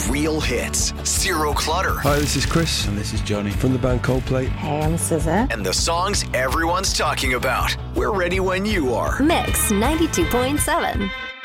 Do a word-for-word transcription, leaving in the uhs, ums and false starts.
real hits, zero clutter. Hi, this is Chris. And this is Johnny. From the band Coldplay. Hey, I'm S Z A. And the songs everyone's talking about. We're ready when you are. Mix ninety-two point seven.